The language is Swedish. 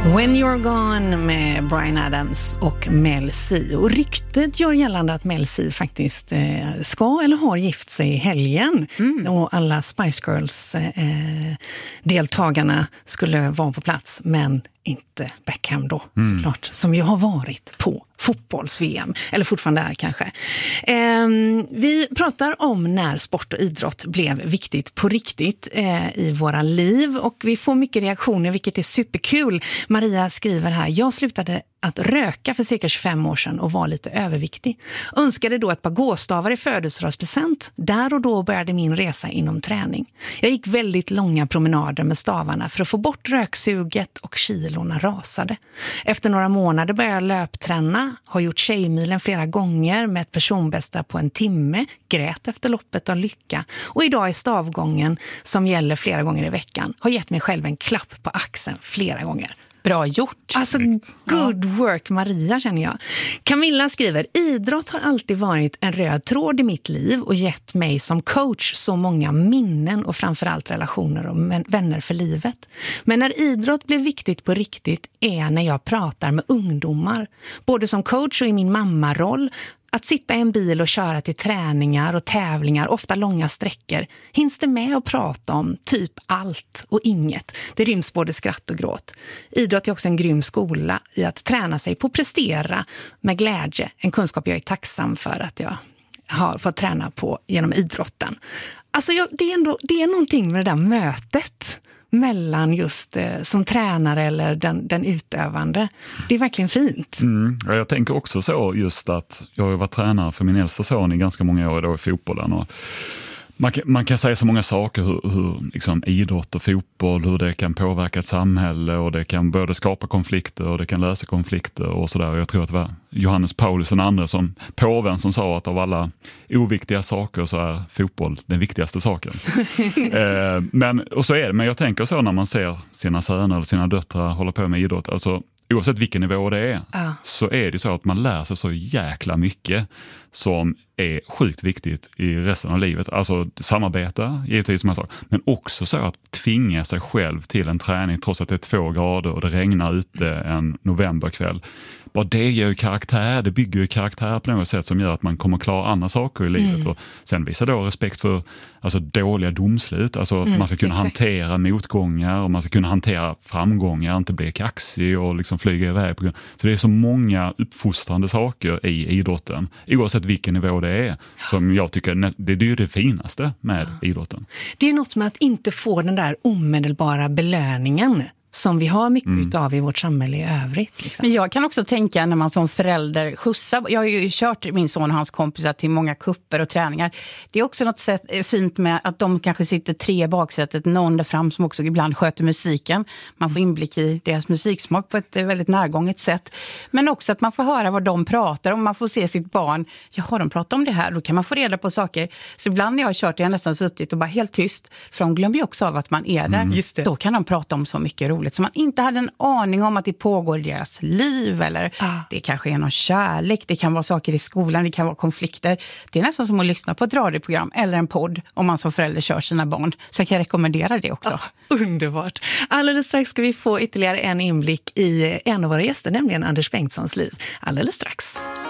When You're Gone med Bryan Adams och Mel C. Och ryktet gör gällande att Mel C faktiskt ska eller har gift sig i helgen. Och alla Spice Girls deltagarna skulle vara på plats, men inte Beckham då, såklart. Som ju har varit på fotbolls-VM. Eller fortfarande är kanske. Vi pratar om när sport och idrott blev viktigt på riktigt i våra liv. Och vi får mycket reaktioner, vilket är superkul. Maria skriver här: jag slutade att röka för cirka 25 år sedan och var lite överviktig. Önskade då ett par gåstavar i födelsedagspresent. Där och då började min resa inom träning. Jag gick väldigt långa promenader med stavarna för att få bort röksuget, och kilorna rasade. Efter några månader började jag löpträna. Har gjort tjejmilen flera gånger med ett personbästa på 1 timme. Grät efter loppet av lycka. Och idag är stavgången, som gäller flera gånger i veckan, har gett mig själv en klapp på axeln flera gånger. Bra gjort. Alltså, good work Maria, känner jag. Camilla skriver: idrott har alltid varit en röd tråd i mitt liv och gett mig som coach så många minnen och framförallt relationer och vänner för livet. Men när idrott blev viktigt på riktigt är när jag pratar med ungdomar. Både som coach och i min mammaroll. Att sitta i en bil och köra till träningar och tävlingar, ofta långa sträckor, hinns det med att prata om typ allt och inget. Det ryms både skratt och gråt. Idrott är också en grym skola i att träna sig på att prestera med glädje. En kunskap jag är tacksam för att jag har fått träna på genom idrotten. Alltså det är någonting med det där mötet mellan just som tränare eller den utövande. Det är verkligen fint. Jag tänker också så, just att jag har varit tränare för min äldsta son i ganska många år då i fotbollen, och man kan säga så många saker hur liksom idrott och fotboll, hur det kan påverka ett samhälle, och det kan både skapa konflikter och det kan lösa konflikter och sådär. Jag tror att det var Johannes Paulus den andra, som påven, som sa att av alla oviktiga saker så är fotboll den viktigaste saken. Och så är det. Men jag tänker så när man ser sina söner eller sina döttrar hålla på med idrott, alltså oavsett vilken nivå det är, så är det så att man lär sig så jäkla mycket som är sjukt viktigt i resten av livet. Alltså samarbeta, givetvis med saker, men också så att tvinga sig själv till en träning trots att det är 2 grader och det regnar ute en novemberkväll. Bara det ger ju karaktär, det bygger ju karaktär på något sätt som gör att man kommer klara andra saker i livet. Och sen visar då respekt för alltså, dåliga domslut, alltså att man ska kunna hantera motgångar och man ska kunna hantera framgångar, inte bli kaxig och liksom flyga iväg. Så det är så många uppfostrande saker i idrotten, oavsett vilken nivå det är, som jag tycker det är ju det finaste med idrotten. Det är något med att inte få den där omedelbara belöningen som vi har mycket av i vårt samhälle i övrigt. Liksom. Men jag kan också tänka när man som förälder skjutsar. Jag har ju kört min son och hans kompisar till många kupper och träningar. Det är också något sätt fint med att de kanske sitter 3 i baksätet, någon där fram som också ibland sköter musiken. Man får inblick i deras musiksmak på ett väldigt närgånget sätt. Men också att man får höra vad de pratar om. Man får se sitt barn. Jaha, de pratar om det här. Då kan man få reda på saker. Så ibland när jag har kört, jag har nästan suttit och bara helt tyst. För de glömmer ju också av att man är där. Just det. Då kan de prata om så mycket roligt som man inte hade en aning om att det pågår i deras liv, eller det kanske är någon kärlek, det kan vara saker i skolan, det kan vara konflikter. Det är nästan som att lyssna på ett radioprogram eller en podd om man som förälder kör sina barn. Så jag kan rekommendera det också. Underbart. Alldeles strax ska vi få ytterligare en inblick i en av våra gäster, nämligen Anders Bengtssons liv. Alldeles strax.